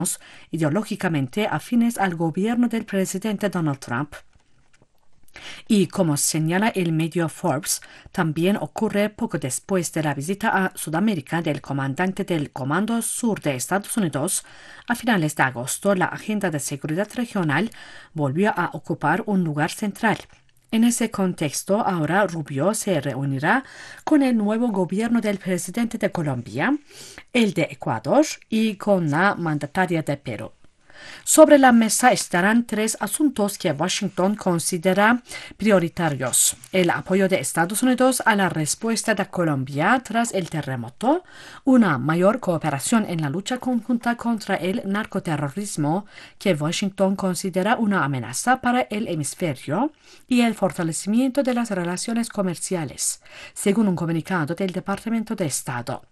ideológicamente afines al gobierno del presidente Donald Trump. Y como señala el medio Forbes, también ocurre poco después de la visita a Sudamérica del comandante del Comando Sur de Estados Unidos. A finales de agosto, la agenda de seguridad regional volvió a ocupar un lugar central. En ese contexto, ahora Rubio se reunirá con el nuevo gobierno del presidente de Colombia, el de Ecuador y con la mandataria de Perú. Sobre la mesa estarán tres asuntos que Washington considera prioritarios: el apoyo de Estados Unidos a la respuesta de Colombia tras el terremoto, una mayor cooperación en la lucha conjunta contra el narcoterrorismo, que Washington considera una amenaza para el hemisferio, y el fortalecimiento de las relaciones comerciales, según un comunicado del Departamento de Estado.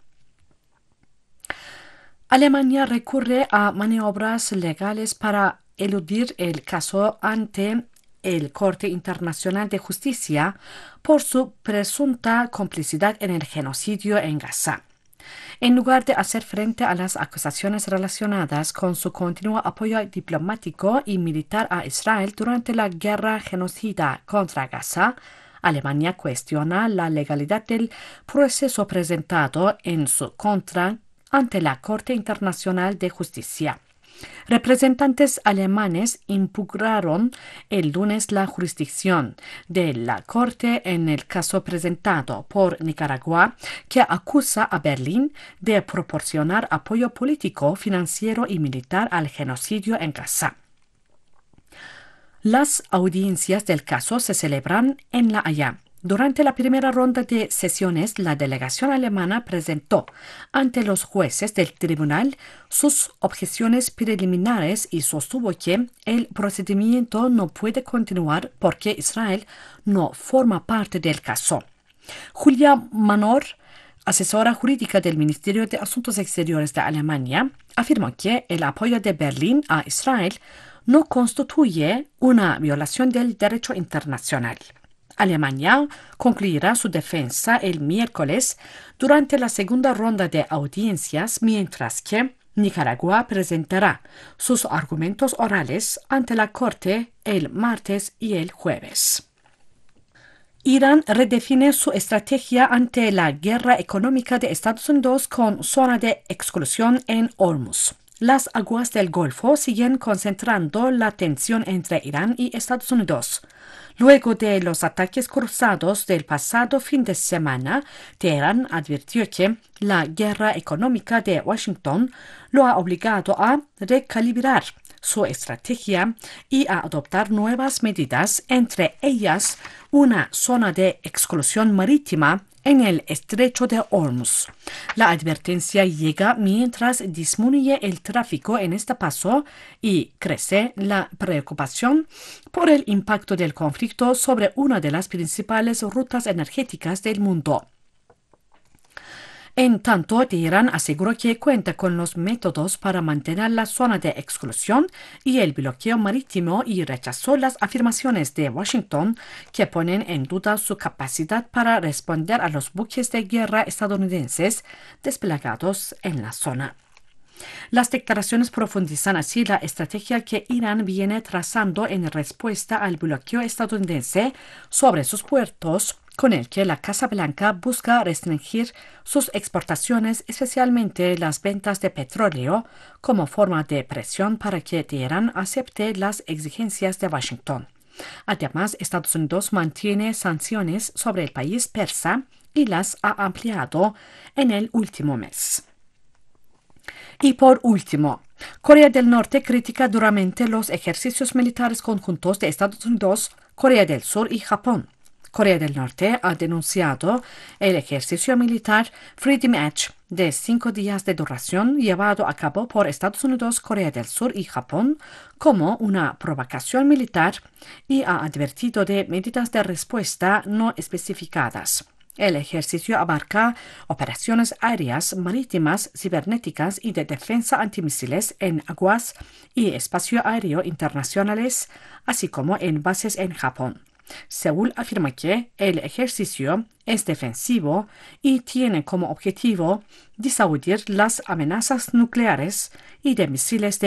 Alemania recurre a maniobras legales para eludir el caso ante el Corte Internacional de Justicia por su presunta complicidad en el genocidio en Gaza. En lugar de hacer frente a las acusaciones relacionadas con su continuo apoyo diplomático y militar a Israel durante la guerra genocida contra Gaza, Alemania cuestiona la legalidad del proceso presentado en su contra ante la Corte Internacional de Justicia. Representantes alemanes impugnaron el lunes la jurisdicción de la Corte en el caso presentado por Nicaragua, que acusa a Berlín de proporcionar apoyo político, financiero y militar al genocidio en Gaza. Las audiencias del caso se celebran en La Haya. Durante la primera ronda de sesiones, la delegación alemana presentó ante los jueces del tribunal sus objeciones preliminares y sostuvo que el procedimiento no puede continuar porque Israel no forma parte del caso. Julia Manor, asesora jurídica del Ministerio de Asuntos Exteriores de Alemania, afirmó que el apoyo de Berlín a Israel no constituye una violación del derecho internacional. Alemania concluirá su defensa el miércoles durante la segunda ronda de audiencias, mientras que Nicaragua presentará sus argumentos orales ante la Corte el martes y el jueves. Irán redefine su estrategia ante la guerra económica de Estados Unidos con zona de exclusión en Hormuz. Las aguas del Golfo siguen concentrando la tensión entre Irán y Estados Unidos. Luego de los ataques cruzados del pasado fin de semana, Teherán advirtió que la guerra económica de Washington lo ha obligado a recalibrar su estrategia y a adoptar nuevas medidas, entre ellas una zona de exclusión marítima en el estrecho de Hormuz. La advertencia llega mientras disminuye el tráfico en este paso y crece la preocupación por el impacto del conflicto sobre una de las principales rutas energéticas del mundo. En tanto, Teherán aseguró que cuenta con los métodos para mantener la zona de exclusión y el bloqueo marítimo y rechazó las afirmaciones de Washington que ponen en duda su capacidad para responder a los buques de guerra estadounidenses desplegados en la zona. Las declaraciones profundizan así la estrategia que Irán viene trazando en respuesta al bloqueo estadounidense sobre sus puertos, con el que la Casa Blanca busca restringir sus exportaciones, especialmente las ventas de petróleo, como forma de presión para que Teherán acepte las exigencias de Washington. Además, Estados Unidos mantiene sanciones sobre el país persa y las ha ampliado en el último mes. Y por último, Corea del Norte critica duramente los ejercicios militares conjuntos de Estados Unidos, Corea del Sur y Japón. Corea del Norte ha denunciado el ejercicio militar Freedom Edge de 5 días de duración llevado a cabo por Estados Unidos, Corea del Sur y Japón como una provocación militar y ha advertido de medidas de respuesta no especificadas. El ejercicio abarca operaciones aéreas, marítimas, cibernéticas y de defensa antimisiles en aguas y espacio aéreo internacionales, así como en bases en Japón. Seúl afirma que el ejercicio es defensivo y tiene como objetivo disuadir las amenazas nucleares y de misiles de